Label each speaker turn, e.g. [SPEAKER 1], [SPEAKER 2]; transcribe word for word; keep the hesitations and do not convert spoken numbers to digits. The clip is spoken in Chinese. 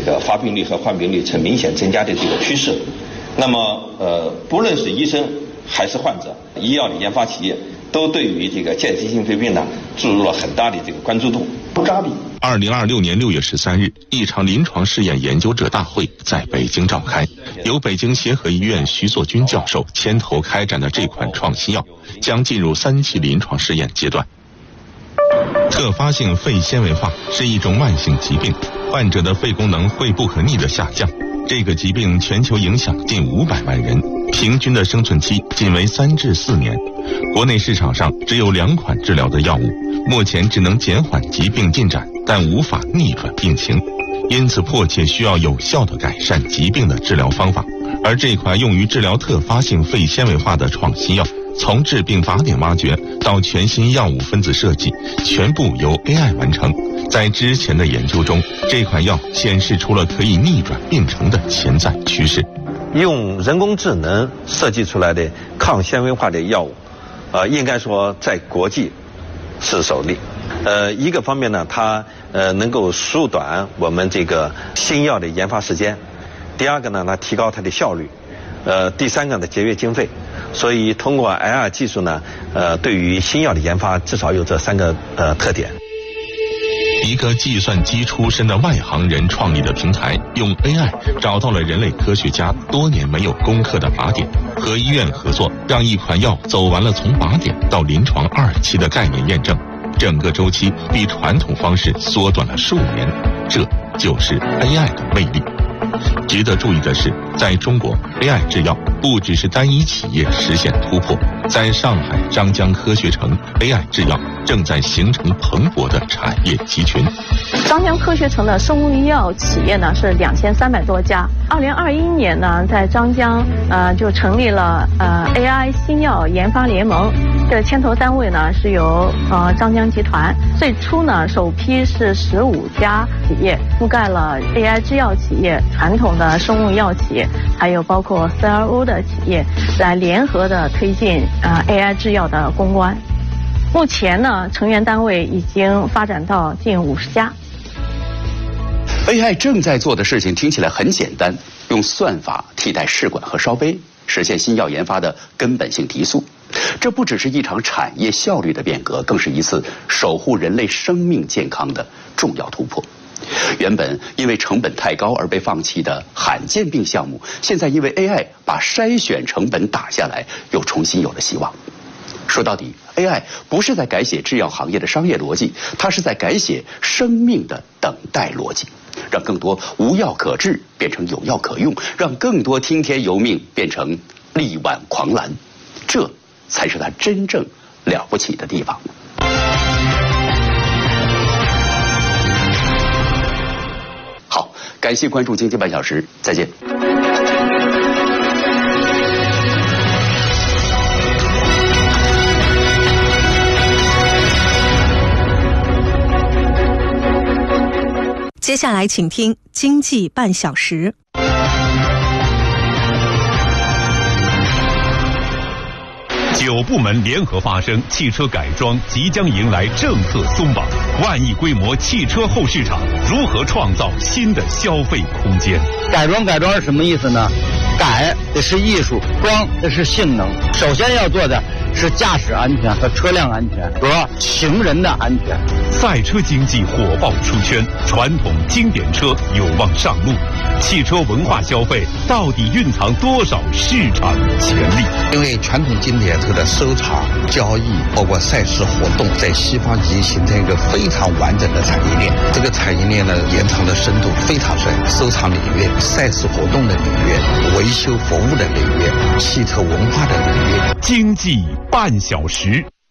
[SPEAKER 1] 个发病率和患病率呈明显增加的这个趋势。那么呃，不论是医生还是患者，医药的研发企业都对于这个间歇性肺病呢注入了很大的这个关注度。不扎比。
[SPEAKER 2] 二零二六年六月十三日，一场临床试验研究者大会在北京召开，由北京协和医院徐作军教授牵头开展的这款创新药将进入三期临床试验阶段。特发性肺纤维化是一种慢性疾病，患者的肺功能会不可逆的下降。这个疾病全球影响近五百万人，平均的生存期仅为三至四年。国内市场上只有两款治疗的药物，目前只能减缓疾病进展，但无法逆转病情，因此迫切需要有效的改善疾病的治疗方法。而这款用于治疗特发性肺纤维化的创新药，从治病法典挖掘到全新药物分子设计，全部由 A I 完成。在之前的研究中，这款药显示出了可以逆转病程的潜在趋势。
[SPEAKER 3] 用人工智能设计出来的抗纤维化的药物，呃，应该说在国际是首例。呃，一个方面呢，它呃能够缩短我们这个新药的研发时间；第二个呢，它提高它的效率；呃，第三个呢，节约经费。所以通过 A I 技术呢，呃，对于新药的研发至少有这三个呃特点。
[SPEAKER 2] 一个计算机出身的外行人创立的平台，用 A I 找到了人类科学家多年没有攻克的靶点，和医院合作，让一款药走完了从靶点到临床二期的概念验证，整个周期比传统方式缩短了数年，这就是 A I 的魅力。值得注意的是，在中国 A I 制药不只是单一企业实现突破，在上海张江科学城 A I 制药正在形成蓬勃的产业集群。
[SPEAKER 4] 张江科学城的生物医药企业呢是两千三百多家。二零二一年呢，在张江呃就成立了呃 A I 新药研发联盟。这个牵头单位呢是由呃张江集团。最初呢，首批是十五家企业，覆盖了 A I 制药企业、传统的生物医药企业，还有包括 C R O 的企业，来联合的推进呃 A I 制药的攻关。目前呢，成员单位已经发展到近五十家。
[SPEAKER 5] A I 正在做的事情听起来很简单，用算法替代试管和烧杯，实现新药研发的根本性提速。这不只是一场产业效率的变革，更是一次守护人类生命健康的重要突破。原本因为成本太高而被放弃的罕见病项目，现在因为 A I 把筛选成本打下来，又重新有了希望。说到底 ，A I 不是在改写制药行业的商业逻辑，它是在改写生命的等待逻辑，让更多无药可治变成有药可用，让更多听天由命变成力挽狂澜，这才是它真正了不起的地方。好，感谢关注经济半小时，再见。
[SPEAKER 6] 接下来请听经济半小时。
[SPEAKER 7] 九部门联合发声，汽车改装即将迎来政策松绑，万亿规模汽车后市场如何创造新的消费空间？
[SPEAKER 8] 改装改装是什么意思呢？改的是艺术，装的是性能。首先要做的是驾驶安全和车辆安全和行人的安全。
[SPEAKER 7] 赛车经济火爆出圈，传统经典车有望上路。汽车文化消费到底蕴藏多少市场潜力？
[SPEAKER 9] 因为传统经典车的收藏、交易，包括赛事活动，在西方已经形成一个非常完整的产业链。这个产业链呢，延长的深度非常深，收藏领域、赛事活动的领域、维修服务的领域、汽车文化的领域。
[SPEAKER 7] 经济半小时。